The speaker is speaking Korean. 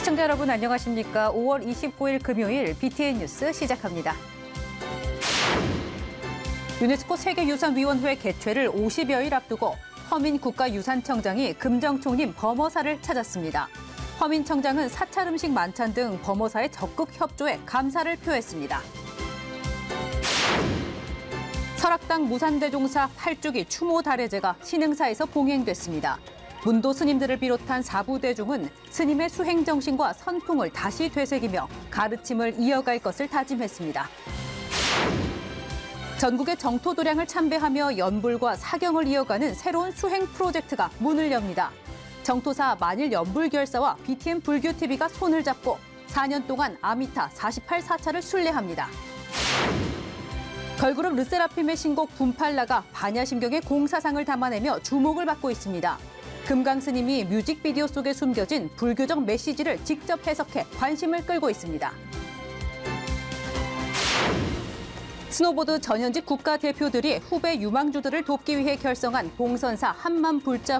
시청자 여러분 안녕하십니까? 5월 29일 금요일 BTN 뉴스 시작합니다. 유네스코 세계유산위원회 개최를 50여일 앞두고 허민 국가유산청장이 금정총림 범어사를 찾았습니다. 허민 청장은 사찰 음식 만찬 등 범어사의 적극 협조에 감사를 표했습니다. 설악당 무산대종사 8주기 추모 달해제가 신흥사에서 봉행됐습니다. 문도 스님들을 비롯한 사부대중은 스님의 수행 정신과 선풍을 다시 되새기며 가르침을 이어갈 것을 다짐했습니다. 전국의 정토도량을 참배하며 연불과 사경을 이어가는 새로운 수행 프로젝트가 문을 엽니다. 정토사 만일연불결사와 BTN 불교TV가 손을 잡고 4년 동안 아미타 48사차를 순례합니다. 걸그룹 르세라핌의 신곡 분팔라가 반야심경의 공사상을 담아내며 주목을 받고 있습니다. 금강스님이 뮤직비디오 속에 숨겨진 불교적 메시지를 직접 해석해 관심을 끌고 있습니다. 스노보드 전현직 국가대표들이 후배 유망주들을 돕기 위해 결성한 봉선사 한만불자